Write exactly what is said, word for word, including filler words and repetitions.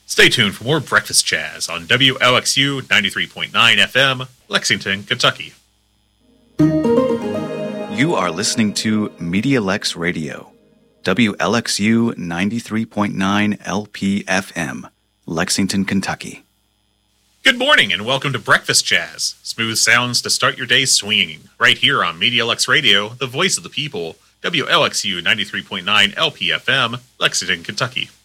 Stay tuned for more Breakfast Jazz on W L X U ninety-three point nine F M, Lexington, Kentucky. You are listening to Media Lex Radio, W L X U ninety-three point nine L P F M, Lexington, Kentucky. Good morning and welcome to Breakfast Jazz, smooth sounds to start your day swinging, right here on Media Lex Radio, the voice of the people, W L X U ninety-three point nine L P F M, Lexington, Kentucky.